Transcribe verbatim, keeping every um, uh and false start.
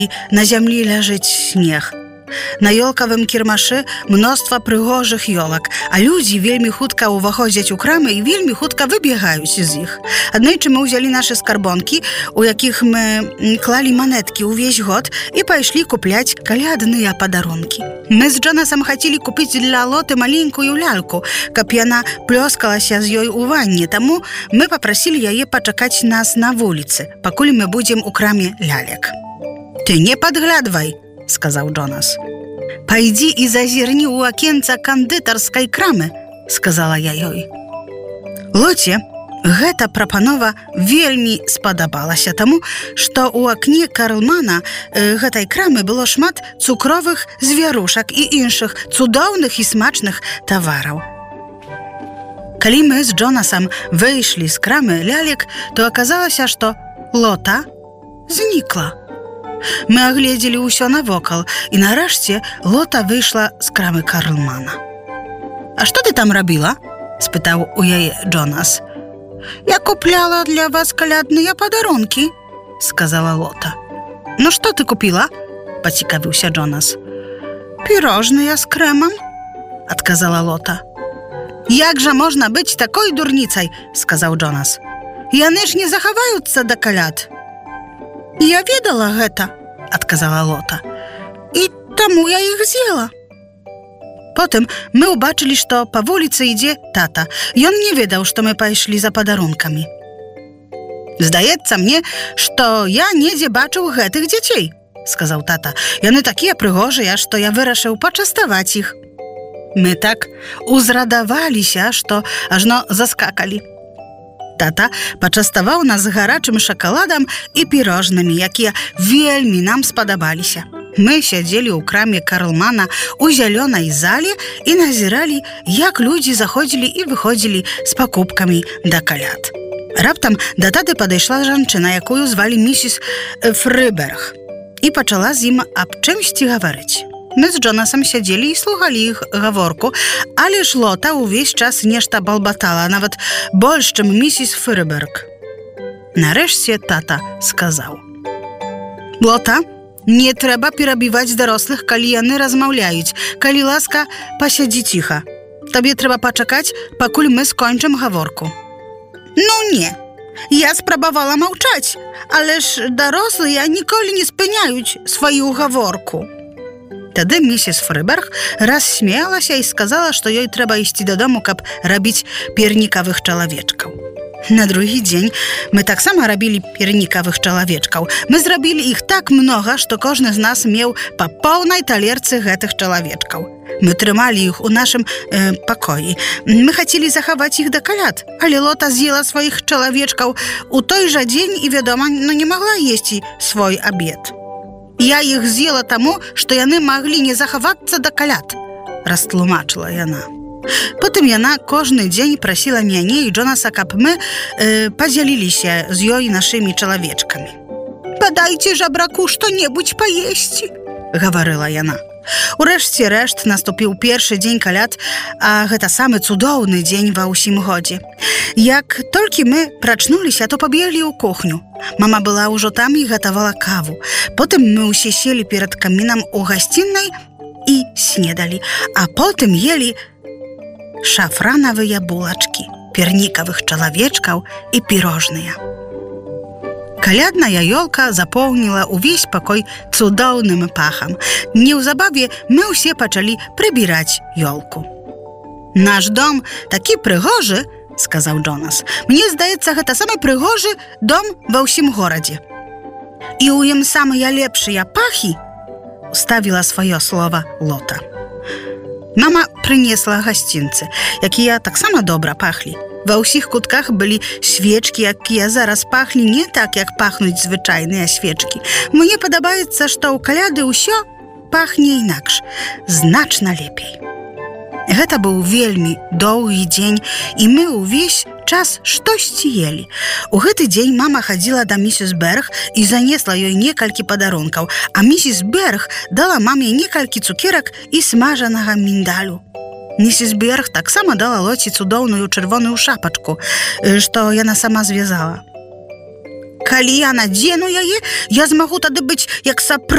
на зямлі ляжыць снег. На ёлкавым кірмашы мноства прыгожых ёлак, а людзі вельмі хутка ўваходзяць у крамы і вельмі хутка выбегаюць з іх. Аднойчы мы ўзялі нашы скарбонкі, у якіх мы клалі манеткі ўвесь год і пайшлі купляць калядныя падарункі. Мы з Джонасам хацелі купіць для Лоты маленькую ляльку, каб яна плёскалася з ёй у ванне, таму мы папрасілі яе пачакаць нас на вуліцы, пакуль мы будзем у краме лялек. «Ты не падглядвай», — сказаў Джонас. «Пайдзі і зазірні ў акенца кандытарскай крамы», — сказала я ёй. Лоце гэта прапанова вельмі спадабалася, таму што ў акне Карлмана э, гэтай крамы было шмат цукровых звярушак і іншых цудоўных і смачных тавараў. Калі мы з Джонасам выйшлі з крамы лялек, то аказалася, што Лота знікла. Мы агледзелі ўсё навокал, і нарэшце Лота выйшла з крамы Карлмана. «А што ты там рабіла?» – спытаў у яе Джонас. «Я купляла для вас калядныя падарункі», – сказала Лота. «Ну што ты купіла?» – пацікавіўся Джонас. «Пірожныя з крэмам», – адказала Лота. «Як жа можна быць такой дурніцай?» – сказаў Джонас. «Яны ж не захаваюцца да каляд». «Я ведала гэта», — адказала Лота. «І таму я іх з'ела». Потым мы ўбачылі, што па вуліцы ідзе тата. Ён не ведаў, што мы пайшлі за падарункамі. «Здаецца мне, што я недзе бачыў гэтых дзяцей», — сказаў тата. «Яны такія прыгожыя, што я вырашыў пачаставаць іх». Мы так узрадаваліся, што ажно заскакалі. Тата пачаставаў нас гарачым шакаладам і пірожнымі, якія вельмі нам спадабаліся. Мы сядзелі ў краме Карлмана у зялёнай зале і назіралі, як людзі заходзілі і выходзілі з пакупкамі да каляд. Раптам да таты падышла жанчына, якую звалі місіс Фрыберг, і пачала з ім аб чымсьці гаварыць. Мы з Джонасам сядзелі і слухалі іх гаворку, але ж Лота ўвесь час нешта балбатала, нават больш, чым місіс Фрыберг. Нарэшце тата сказаў: «Лота, не трэба перабіваць дарослых, калі яны размаўляюць. Калі ласка, пасядзі ціха. Табе трэба пачакаць, пакуль мы скончым гаворку». «Ну не, я спрабавала маўчаць, але ж дарослыя ніколі не спыняюць сваю гаворку». Тады місіс Фрыберг рассмеялася і сказала, што ёй трэба ісці дадому, каб рабіць пернікавых чалавечкаў. На другі дзень мы таксама рабілі пернікавых чалавечкаў. Мы зрабілі іх так многа, што кожны з нас меў па поўнай талерцы гэтых чалавечкаў. Мы трымалі іх у нашым э, пакоі. Мы хацелі захаваць іх да каляд, але Лота з'ела сваіх чалавечкаў у той жа дзень і, вядома, ну, не магла есці свой абед. «Я іх з'ела таму, што яны маглі не захавацца да каляд», – растлумачыла яна. Потым яна кожны дзень прасіла мяне і Джонаса, каб мы э, падзяліліся з ёй нашымі чалавечкамі. «Падайце жабраку што-небудзь паесці», – гаварыла яна. Урэшце рэшт наступіў першы дзень каляд, а гэта самы цудоўны дзень ва ўсім годзе. Як толькі мы прачнуліся, то пабеглі ў кухню. Мама была ўжо там і гатавала каву. Потым мы ўсе селі перад камінам у гасціннай і снедалі, а потым елі шафранавыя булачкі, пернікавых чалавечкаў і пірожныя. Калядная ёлка запоўніла ўвесь пакой цудоўным пахам. Неўзабаве мы ўсе пачалі прыбіраць ёлку. «Наш дом такі прыгожы», – сказаў Джонас. «Мне здаецца, гэта самы прыгожы дом ва ўсім горадзе. І ў ім самыя лепшыя пахі», – ставіла сваё слова Лота. Мама прынесла гасцінцы, якія таксама добра пахлі. Ва ўсіх кутках былі свечкі, якія зараз пахлі не так, як пахнуць звычайныя свечкі. Мне падабаецца, што ў каляды ўсё пахне інакш, значна лепей. Гэта быў вельмі доўгі дзень, і мы ўвесь час штосьці елі. У гэты дзень мама хадзіла да місіс Берг і занесла ёй некалькі падарункаў, а місіс Берг дала маме некалькі цукерак і смажанага міндалю. Місіс Берг таксама дала Лоце цудоўную чырвоную шапачку, што яна сама звязала. Калі я надзену яе, я змагу тады быць як сапраўдны